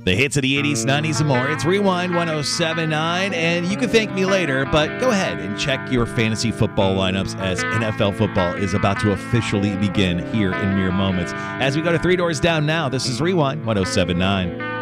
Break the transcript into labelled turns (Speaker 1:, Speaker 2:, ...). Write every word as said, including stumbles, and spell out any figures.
Speaker 1: The hits of the eighties, nineties, and more. It's Rewind one oh seven point nine, and you can thank me later, but go ahead and check your fantasy football lineups as N F L football is about to officially begin here in mere moments. As we go to three doors down now, this is Rewind one oh seven point nine.